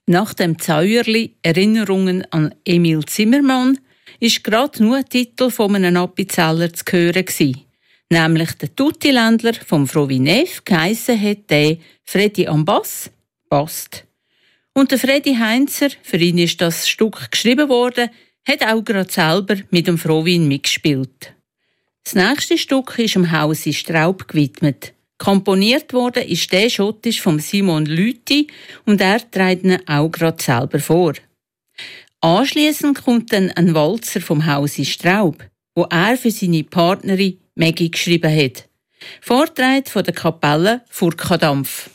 Nach dem Zäuerli «Erinnerungen an Emil Zimmermann» ist gerade nur ein Titel von einem Appenzeller zu hören gewesen. Nämlich der Tutti-Ländler vom Frovi Neff geheissen hat der Fredi am Bass, passt. Und der Fredi Heinzer, für ihn ist das Stück geschrieben worden, hat auch gerade selber mit dem Frowin mitgespielt. Das nächste Stück ist dem Hausi Straub gewidmet. Komponiert worden ist der schottisch von Simon Lüthi und er trägt ihn auch gerade selber vor. Anschliessend kommt dann ein Walzer vom Hausi Straub, wo er für seine Partnerin Maggie geschrieben hat. Vortrag von der Kapelle Furkadampf.